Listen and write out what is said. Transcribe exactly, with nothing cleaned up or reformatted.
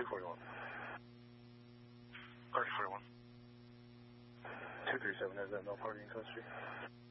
two forty-one. Party forty-one. two three seven, is that no party in custody?